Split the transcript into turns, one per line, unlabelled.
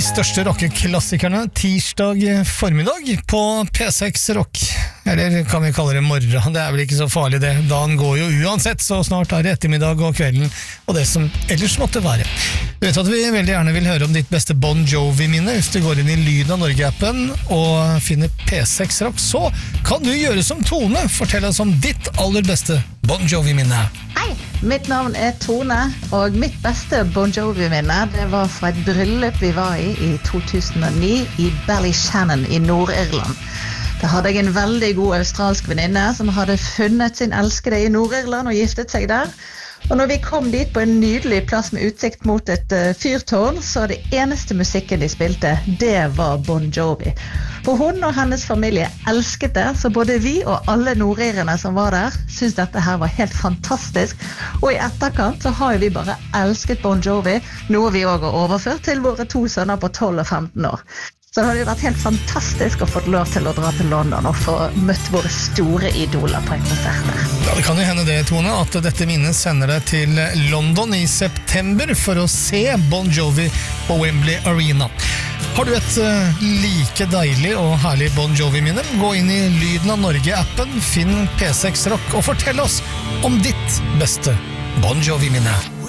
største rockeklassikerne tirsdag formiddag på P6 Rock. Eller kan vi kalle det morgen, det vel ikke så farlig det. Dagen går jo uansett, så snart det ettermiddag og kvelden, og det som ellers måtte være. Du vet at vi veldig gjerne vil høre om ditt beste Bon Jovi-minne. Hvis du går inn i Lyden av Norge-appen og finner P6 Rock, så kan du gjøre som Tone. Fortell oss om ditt aller beste Bon Jovi-minne.
Hei, mitt navn Tone, og mitt beste Bon Jovi-minne det var fra et bryllup vi var i 2009 i Ballyshannon i Nord-Irland. Da hadde jeg en veldig god australsk venninne som hadde funnet sin elskede i Nord-Irland og giftet seg der. Og når vi kom dit på en nydelig plass med utsikt mot et fyrtårn, så det eneste musikken de spilte, det var Bon Jovi. For hun og hennes familie elsket det, så både vi og alle nordirerne som var der, syntes dette her var helt fantastisk. Og i etterkant så har vi bare elsket Bon Jovi, noe vi også har overført til våre 2 sønner på 12 og 15 år. Så det hadde jo vært helt fantastisk å få lov til å dra til London og få møtt våre store idoler på en konsert der.
Ja, det kan jo hende det, Tone, at dette minnet sender deg til London i september for å se Bon Jovi på Wembley Arena. Har du et like deilig og herlig Bon Jovi-minne? Gå inn i Lyden av Norge-appen, finn P6 Rock og fortell oss om ditt beste Bon Jovi-minne.